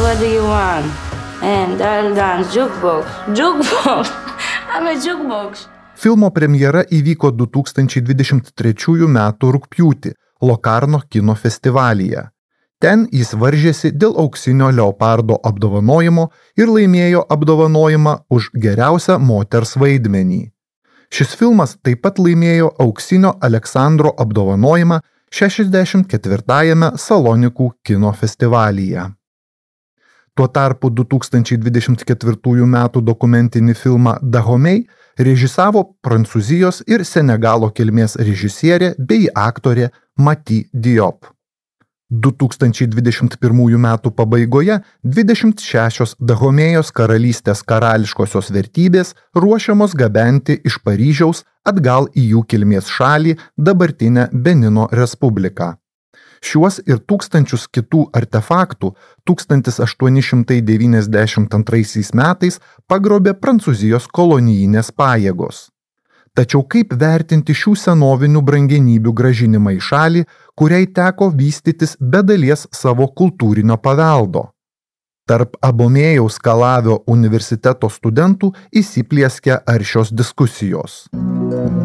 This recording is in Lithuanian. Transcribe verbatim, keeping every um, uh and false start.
what do you want? And I'll dance jukebox. Jukebox! I'm a jukebox. Filmo premjera įvyko du tūkstančiai dvidešimt trečiųjų metų rugpjūtį Lokarno kino festivalyje. Ten jis varžėsi dėl auksinio Leopardo apdovanojimo ir laimėjo apdovanojimą už geriausią moters vaidmenį. Šis filmas taip pat laimėjo auksinio Aleksandro apdovanojimą šešiasdešimt ketvirtajame Salonikų kino festivalyje. Tuo tarpu du tūkstančiai dvidešimt ketvirtųjų metų dokumentinį filmą Dahomey režisavo Prancūzijos ir Senegalo kilmės režisierė bei aktorė Mati Diop. du tūkstančiai dvidešimt pirmųjų metų pabaigoje dvidešimt šešios Dahomėjos karalystės karališkosios vertybės ruošiamos gabenti iš Paryžiaus atgal į jų kilmės šalį, dabartinę Benino Respubliką. Šiuos ir tūkstančius kitų artefaktų tūkstantis aštuoni šimtai devyniasdešimt antraisiais metais pagrobė Prancūzijos kolonijinės pajėgos. Tačiau kaip vertinti šių senovinių brangenybių grąžinimą į šalį, kuriai teko vystytis be dalies savo kultūrinio paveldo? Tarp Abomėjaus Kalavio universiteto studentų įsiplieskia aršios diskusijos.